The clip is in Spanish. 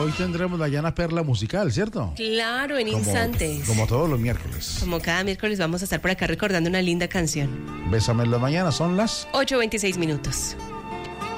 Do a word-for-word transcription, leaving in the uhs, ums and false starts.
hoy tendremos la llana perla musical, ¿cierto? Claro, en Como, instantes. como todos los miércoles. Como cada miércoles vamos a estar por acá recordando una linda canción. Bésame en la mañana, son las ocho veintiséis minutos.